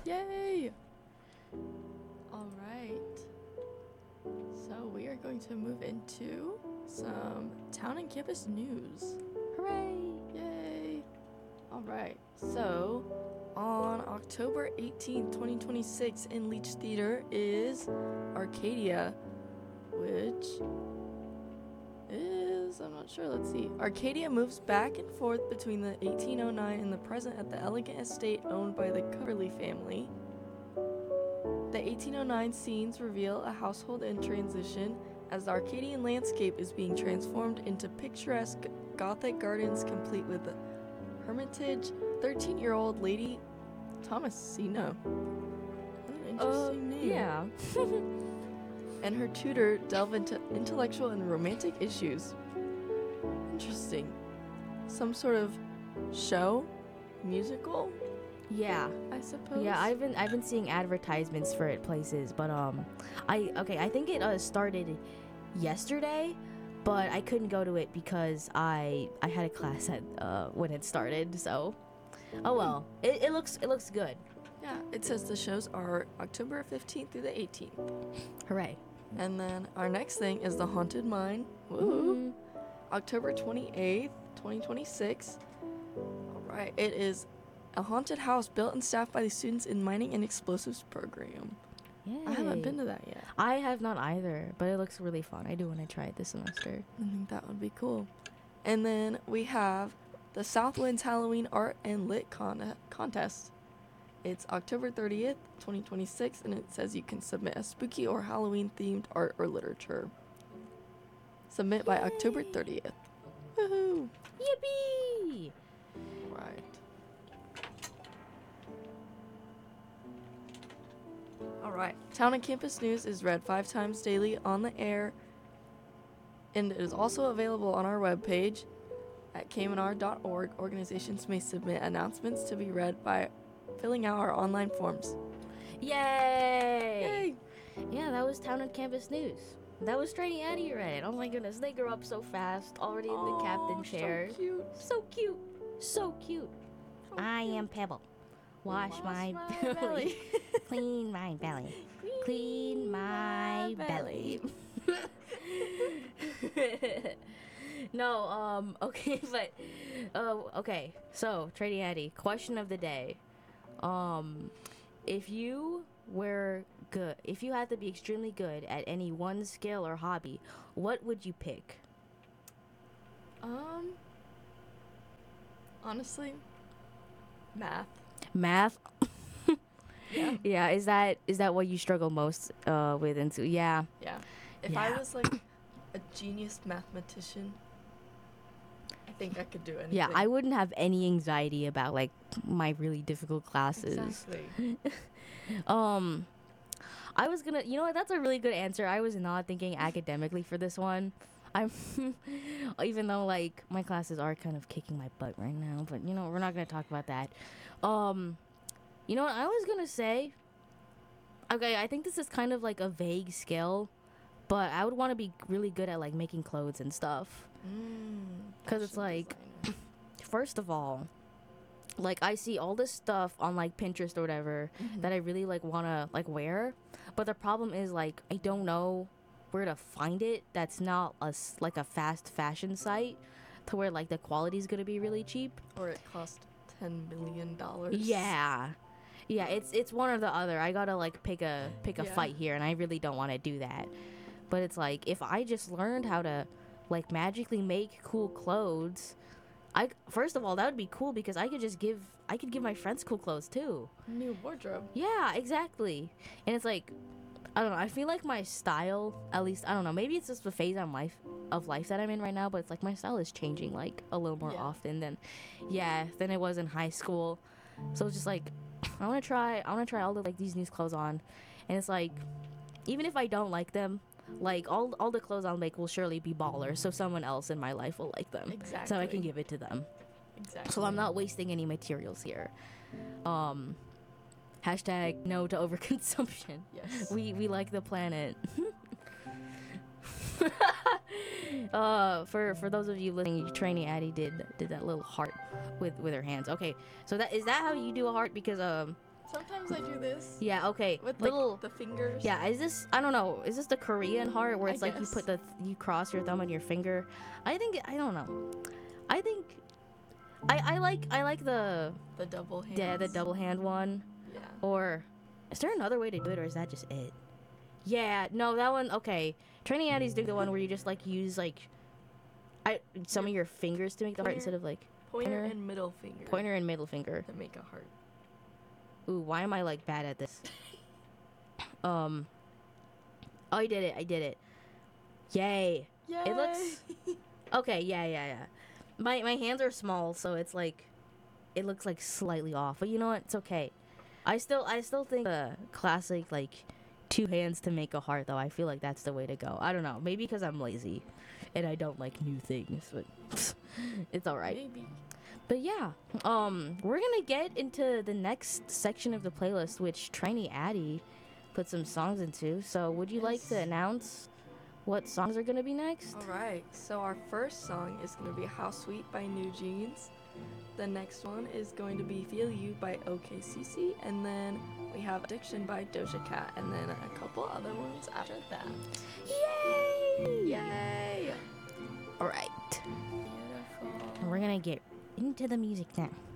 Yay! Alright. So we are going to move into some town and campus news. Hooray! Yay! Alright, so on October 18th, 2026 in Leach Theater is Arcadia, which is, I'm not sure, let's see. Arcadia moves back and forth between the 1809 and the present at the elegant estate owned by the Coverley family. The 1809 scenes reveal a household in transition as the Arcadian landscape is being transformed into picturesque Gothic gardens complete with the hermitage. 13-year-old Lady Thomasina. What an interesting name. Yeah. And her tutor delve into intellectual and romantic issues. Interesting. Some sort of show? Musical? Yeah. I suppose? Yeah, I've been seeing advertisements for it places, but I think it started yesterday, but I couldn't go to it because I had a class at when it started, so oh well. It looks good. Yeah, it says the shows are October 15th through the 18th. Hooray. And then our next thing is The Haunted Mine. Woohoo! October 28th, 2026. Alright, it is a haunted house built and staffed by the students in Mining and Explosives program. Yay. I haven't been to that yet. I have not either, but it looks really fun. I do want to try it this semester. I think that would be cool. And then we have the Southwinds Halloween Art and Lit Contest. It's October 30th, 2026, and it says you can submit a spooky or Halloween-themed art or literature. Submit by October 30th. Woohoo! Yippee! Right. Alright. Town and Campus News is read 5 times daily on the air, and it is also available on our webpage at kmnr.org. Organizations may submit announcements to be read by filling out our online forms. Yay! Yeah, that was Town and Campus News. That was Straighty Addie read it. Oh my goodness, they grew up so fast, already in the captain chair. So cute. So cute. So cute. So I cute. am Pebble. Wash my belly. Clean my belly. Clean my belly. No, okay, but, okay. So, Trady Addy, question of the day. If you had to be extremely good at any one skill or hobby, what would you pick? Honestly, math. Math? Yeah. Yeah, is that what you struggle most with into? Yeah. Yeah. If I Yeah. was like a genius mathematician, I think I could do anything. Yeah, I wouldn't have any anxiety about like my really difficult classes. Exactly. I was gonna, you know what, that's a really good answer. I was not thinking academically for this one. I'm, even though like my classes are kind of kicking my butt right now, but you know, we're not gonna talk about that. You know what I was gonna say? Okay, I think this is kind of like a vague skill, but I would want to be really good at like making clothes and stuff. Cause it's Fashion like, designer. first of all, like I see all this stuff on like Pinterest or whatever that I really like wanna like wear, but the problem is like I don't know where to find it. That's not like a fast fashion site to where like the quality is gonna be really cheap. Or it cost $10 million. Yeah, it's one or the other. I gotta like pick a Yeah. fight here, and I really don't want to do that. But it's like if I just learned how to like magically make cool clothes, first of all that would be cool because I could give my friends cool clothes too. New wardrobe. Yeah, exactly. And it's like, I don't know. I feel like my style, at least I don't know. Maybe it's just the phase of life that I'm in right now. But it's like my style is changing like a little more Yeah. often than it was in high school. So it's just like I want to try all the like these new clothes on, and it's like even if I don't like them, like all the clothes I'll make will surely be baller. So someone else in my life will like them. Exactly. So I can give it to them. Exactly. So I'm not wasting any materials here. Hashtag no to overconsumption. Yes. We like the planet. For those of you listening, Trainee Addie did that little heart with her hands. Okay, so is that how you do a heart? Because Sometimes I do this Yeah, okay. with Little. the fingers. Yeah, is this, I don't know, is this the Korean heart where it's I like you guess. put you cross your thumb and your finger? I think, I don't know. I think, I like the The double hands. the double hand one. Yeah. Or, is there another way to do it, or is that just it? Yeah, no, that one, okay. Training Addy's doing the one where you just like use like, some of your fingers to make the heart Pointer. instead of like Pointer Pointer. and middle finger. pointer and middle finger. To make a heart. Ooh, why am I like bad at this? Oh, I did it. Yay. Yay! It looks okay. Yeah. My hands are small, so it's like it looks like slightly off. But you know what? It's okay. I still think the classic like 2 hands to make a heart though. I feel like that's the way to go. I don't know. Maybe because I'm lazy and I don't like new things, but it's all right. Maybe. But yeah, we're gonna get into the next section of the playlist, which Trainee Addy put some songs into. So would you like to Yes. announce what songs are gonna be next? Alright, so our first song is going to be How Sweet by New Jeans. The next one is going to be Feel You by OKCC. And then we have Addiction by Doja Cat. And then a couple other ones after that. Yay! Yay! All right, Beautiful. and we're gonna get into the music now.